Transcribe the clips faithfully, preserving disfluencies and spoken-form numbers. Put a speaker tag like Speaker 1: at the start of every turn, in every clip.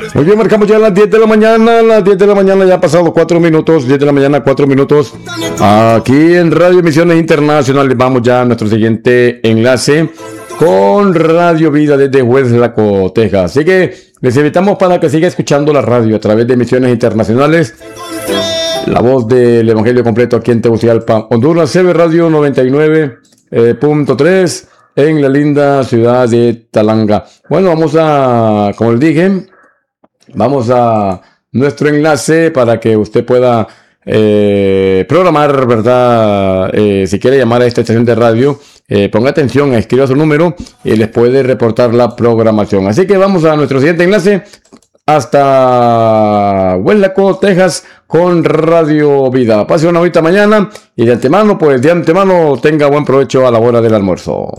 Speaker 1: Muy bien, marcamos ya las diez de la mañana, las diez de la mañana ya ha pasado cuatro minutos, diez de la mañana, cuatro minutos. Aquí en Radio Misiones Internacionales vamos ya a nuestro siguiente enlace con Radio Vida desde Hueslaco, Texas. Así que les invitamos para que siga escuchando la radio a través de Misiones Internacionales. La voz del Evangelio completo aquí en Tegucigalpa, Honduras, C B Radio noventa y nueve punto tres en la linda ciudad de Talanga. Bueno, vamos a, como les dije, vamos a nuestro enlace para que usted pueda eh, programar, ¿verdad? Eh, si quiere llamar a esta estación de radio, eh, ponga atención, escriba su número y les puede reportar la programación. Así que vamos a nuestro siguiente enlace hasta Hueslaco, Texas, con Radio Vida. Pase una bonita mañana y de antemano, pues de antemano tenga buen provecho a la hora del almuerzo.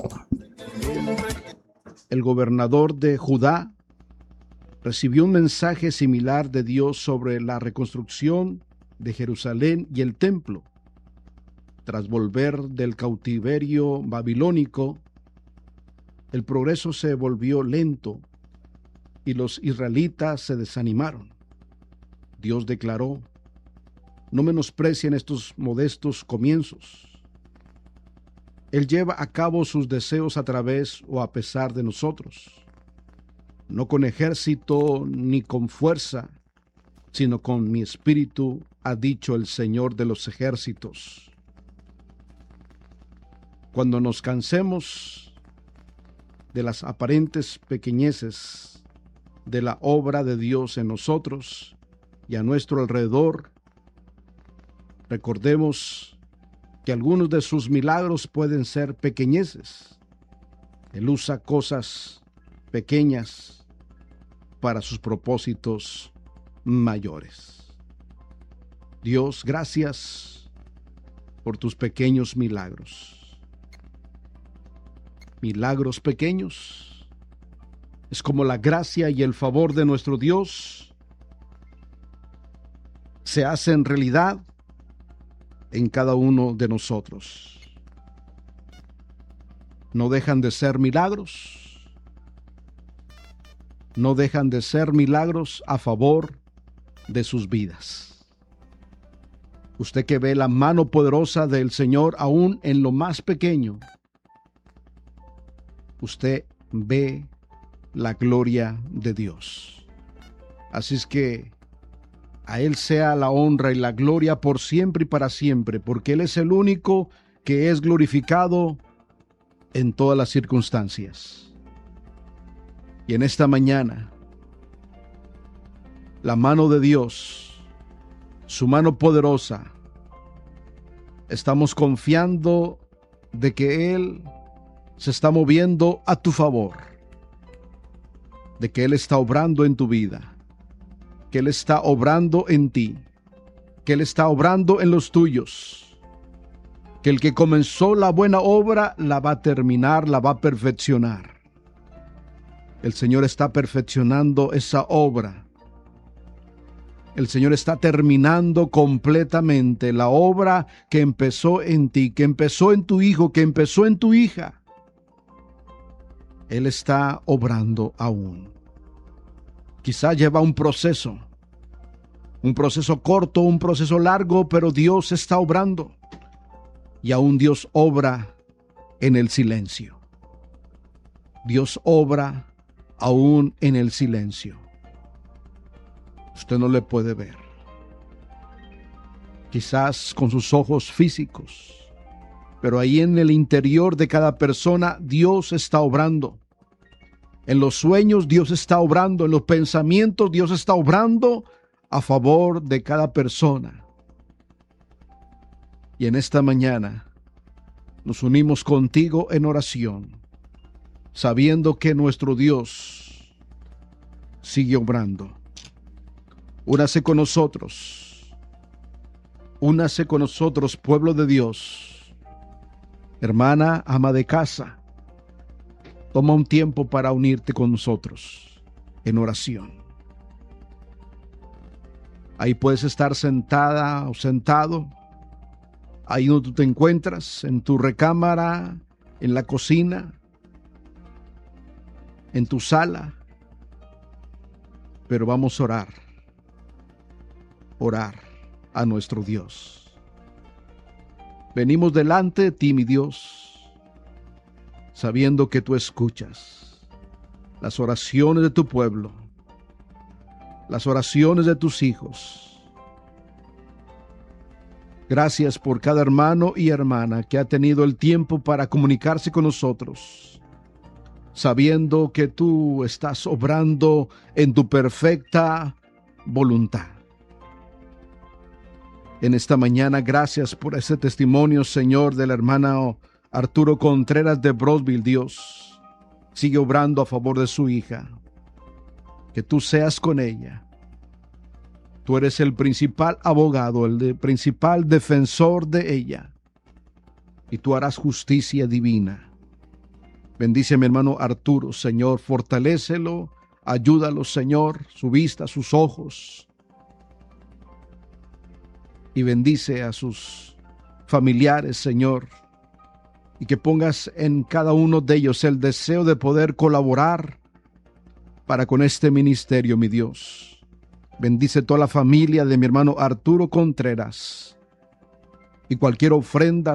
Speaker 2: El gobernador de Judá recibió un mensaje similar de Dios sobre la reconstrucción de Jerusalén y el templo. Tras volver del cautiverio babilónico, el progreso se volvió lento y los israelitas se desanimaron. Dios declaró: no menosprecien estos modestos comienzos. Él lleva a cabo sus deseos a través o a pesar de nosotros, no con ejército ni con fuerza, sino con mi espíritu, ha dicho el Señor de los ejércitos. Cuando nos cansemos de las aparentes pequeñeces de la obra de Dios en nosotros y a nuestro alrededor, recordemos que algunos de sus milagros pueden ser pequeñeces. Él usa cosas pequeñas para sus propósitos mayores. Dios, gracias por tus pequeños milagros. Milagros pequeños es como la gracia y el favor de nuestro Dios se hacen realidad en cada uno de nosotros. No dejan de ser milagros, no dejan de ser milagros a favor de sus vidas. Usted que ve la mano poderosa del Señor aún en lo más pequeño, usted ve la gloria de Dios. Así es que a Él sea la honra y la gloria por siempre y para siempre, porque Él es el único que es glorificado en todas las circunstancias. Y en esta mañana, la mano de Dios, su mano poderosa, estamos confiando de que Él se está moviendo a tu favor, de que Él está obrando en tu vida, que Él está obrando en ti, que Él está obrando en los tuyos, que el que comenzó la buena obra la va a terminar, la va a perfeccionar. El Señor está perfeccionando esa obra. El Señor está terminando completamente la obra que empezó en ti, que empezó en tu hijo, que empezó en tu hija. Él está obrando aún. Quizá lleva un proceso, un proceso corto, un proceso largo, pero Dios está obrando. Y aún Dios obra en el silencio. Dios obra aún en el silencio. Usted no le puede ver. Quizás con sus ojos físicos, pero ahí en el interior de cada persona Dios está obrando. En los sueños Dios está obrando, en los pensamientos Dios está obrando a favor de cada persona. Y en esta mañana nos unimos contigo en oración, sabiendo que nuestro Dios sigue obrando. Únase con nosotros, únase con nosotros, pueblo de Dios. Hermana, ama de casa, toma un tiempo para unirte con nosotros en oración. Ahí puedes estar sentada o sentado, ahí donde tú te encuentras, en tu recámara, en la cocina, en tu sala. Pero vamos a orar, orar a nuestro Dios. Venimos delante de ti, mi Dios, sabiendo que tú escuchas las oraciones de tu pueblo, las oraciones de tus hijos. Gracias por cada hermano y hermana que ha tenido el tiempo para comunicarse con nosotros, sabiendo que tú estás obrando en tu perfecta voluntad. En esta mañana, gracias por ese testimonio, Señor, del hermano Arturo Contreras de Brownsville. Dios, sigue obrando a favor de su hija. Que tú seas con ella. Tú eres el principal abogado, el de, principal defensor de ella. Y tú harás justicia divina. Bendice a mi hermano Arturo, Señor. Fortalécelo, ayúdalo, Señor, su vista, sus ojos. Y bendice a sus familiares, Señor. Y que pongas en cada uno de ellos el deseo de poder colaborar para con este ministerio, mi Dios. Bendice toda la familia de mi hermano Arturo Contreras. Y cualquier ofrenda